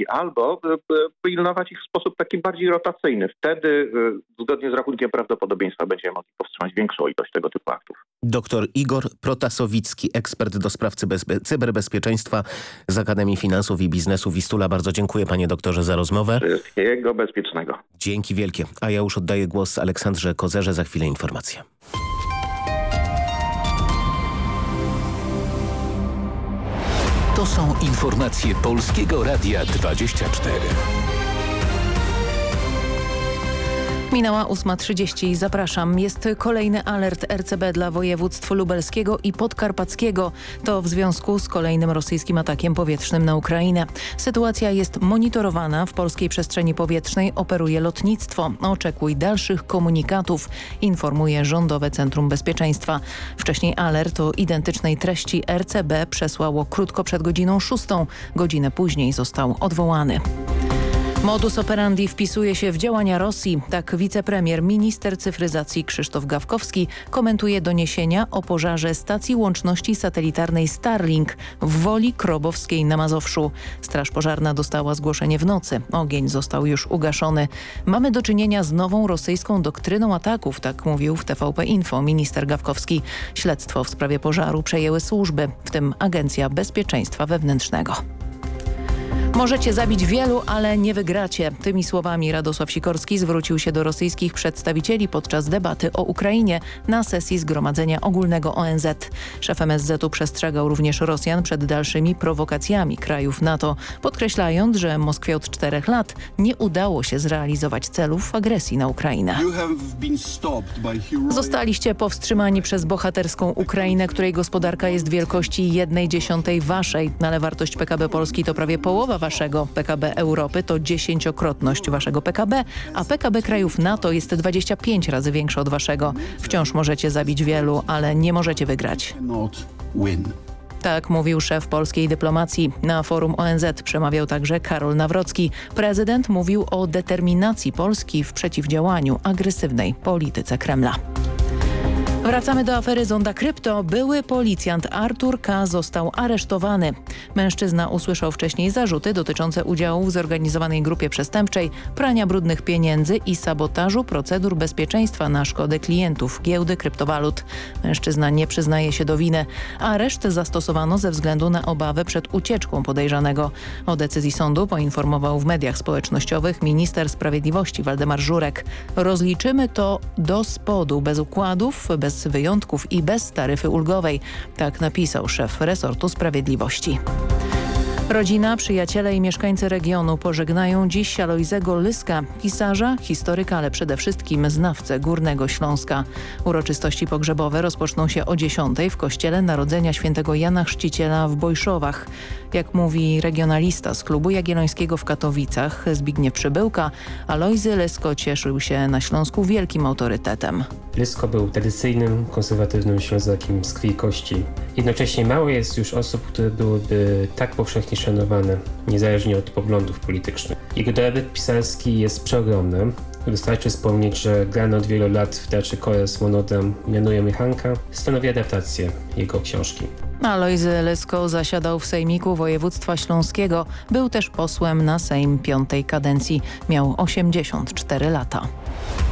Polski, albo pilnować ich w sposób taki bardziej rotacyjny. Wtedy zgodnie z rachunkiem prawdopodobieństwa będziemy mogli powstrzymać większą ilość tego typu aktów. Doktor Igor Protasowicki, ekspert do spraw cyberbezpieczeństwa z Akademii Finansów i Biznesu Wistula. Bardzo dziękuję panie doktorze za rozmowę. Wszystkiego bezpiecznego. Dzięki wielkie. A ja już oddaję głos Aleksandrze Kozerze. Za chwilę informacje. To są informacje Polskiego Radia 24. Minęła 8:30. Zapraszam. Jest kolejny alert RCB dla województw lubelskiego i podkarpackiego. To w związku z kolejnym rosyjskim atakiem powietrznym na Ukrainę. Sytuacja jest monitorowana. W polskiej przestrzeni powietrznej operuje lotnictwo. Oczekuj dalszych komunikatów, informuje Rządowe Centrum Bezpieczeństwa. Wcześniej alert o identycznej treści RCB przesłało krótko przed godziną 6. Godzinę później został odwołany. Modus operandi wpisuje się w działania Rosji. Tak wicepremier, minister cyfryzacji Krzysztof Gawkowski komentuje doniesienia o pożarze stacji łączności satelitarnej Starlink w Woli Krobowskiej na Mazowszu. Straż pożarna dostała zgłoszenie w nocy. Ogień został już ugaszony. Mamy do czynienia z nową rosyjską doktryną ataków, tak mówił w TVP Info minister Gawkowski. Śledztwo w sprawie pożaru przejęły służby, w tym Agencja Bezpieczeństwa Wewnętrznego. Możecie zabić wielu, ale nie wygracie. Tymi słowami Radosław Sikorski zwrócił się do rosyjskich przedstawicieli podczas debaty o Ukrainie na sesji Zgromadzenia Ogólnego ONZ. Szef MSZ-u przestrzegał również Rosjan przed dalszymi prowokacjami krajów NATO, podkreślając, że Moskwie od 4 lat nie udało się zrealizować celów agresji na Ukrainę. Zostaliście powstrzymani przez bohaterską Ukrainę, której gospodarka jest wielkości 1/10 waszej, ale wartość PKB Polski to prawie połowa waszego. PKB Europy to 10-krotność waszego PKB, a PKB krajów NATO jest 25 razy większe od waszego. Wciąż możecie zabić wielu, ale nie możecie wygrać. Tak mówił szef polskiej dyplomacji. Na forum ONZ przemawiał także Karol Nawrocki. Prezydent mówił o determinacji Polski w przeciwdziałaniu agresywnej polityce Kremla. Wracamy do afery Zonda Krypto. Były policjant Artur K. został aresztowany. Mężczyzna usłyszał wcześniej zarzuty dotyczące udziału w zorganizowanej grupie przestępczej, prania brudnych pieniędzy i sabotażu procedur bezpieczeństwa na szkodę klientów giełdy kryptowalut. Mężczyzna nie przyznaje się do winy. Areszt zastosowano ze względu na obawę przed ucieczką podejrzanego. O decyzji sądu poinformował w mediach społecznościowych minister sprawiedliwości Waldemar Żurek. Rozliczymy to do spodu, bez układów, bez wyjątków i bez taryfy ulgowej. Tak napisał szef resortu sprawiedliwości. Rodzina, przyjaciele i mieszkańcy regionu pożegnają dziś Alojzego Lyska, pisarza, historyka, ale przede wszystkim znawcę Górnego Śląska. Uroczystości pogrzebowe rozpoczną się o 10:00 w kościele Narodzenia Świętego Jana Chrzciciela w Bojszowach. Jak mówi regionalista z Klubu Jagiellońskiego w Katowicach Zbigniew Przybyłka, Alojzy Lysko cieszył się na Śląsku wielkim autorytetem. Lysko był tradycyjnym, konserwatywnym Ślązakiem z krwi i kości. Jednocześnie mało jest już osób, które byłyby tak powszechnie szanowane, niezależnie od poglądów politycznych. Jego dorobek pisarski jest przeogromny. Wystarczy wspomnieć, że grany od wielu lat w Teatrze Koles Monodram Mianuje Hanka stanowi adaptację jego książki. Alojzy Lysko zasiadał w Sejmiku Województwa Śląskiego. Był też posłem na Sejm 5. kadencji. Miał 84 lata.